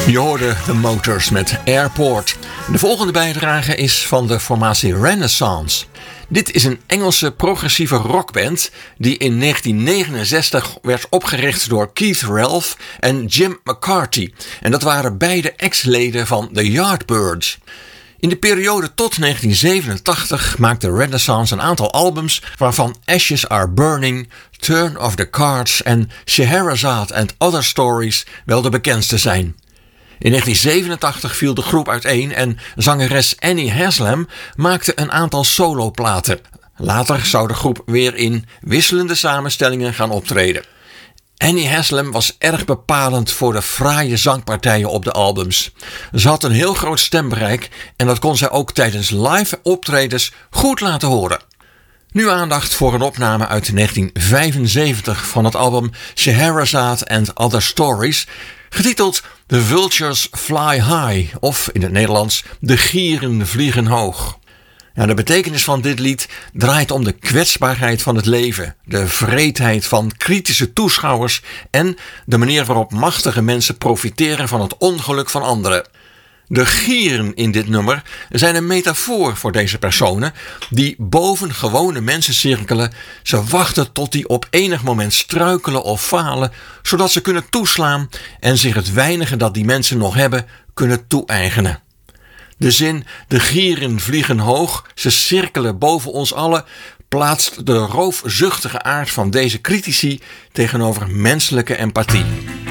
Je hoorde The Motors met Airport. De volgende bijdrage is van de formatie Renaissance. Dit is een Engelse progressieve rockband die in 1969 werd opgericht door Keith Relf en Jim McCarthy. En dat waren beide ex-leden van The Yardbirds. In de periode tot 1987 maakte Renaissance een aantal albums waarvan Ashes Are Burning, Turn of the Cards en Scheherazade and Other Stories wel de bekendste zijn. In 1987 viel de groep uiteen en zangeres Annie Haslam maakte een aantal soloplaten. Later zou de groep weer in wisselende samenstellingen gaan optreden. Annie Haslam was erg bepalend voor de fraaie zangpartijen op de albums. Ze had een heel groot stembereik en dat kon zij ook tijdens live optredens goed laten horen. Nu aandacht voor een opname uit 1975 van het album Scheherazade and Other Stories, getiteld The Vultures Fly High, of in het Nederlands De Gieren Vliegen Hoog. Ja, de betekenis van dit lied draait om de kwetsbaarheid van het leven, de wreedheid van kritische toeschouwers en de manier waarop machtige mensen profiteren van het ongeluk van anderen. De gieren in dit nummer zijn een metafoor voor deze personen die boven gewone mensen cirkelen. Ze wachten tot die op enig moment struikelen of falen, zodat ze kunnen toeslaan en zich het weinige dat die mensen nog hebben kunnen toe-eigenen. De zin de gieren vliegen hoog, ze cirkelen boven ons allen, plaatst de roofzuchtige aard van deze critici tegenover menselijke empathie.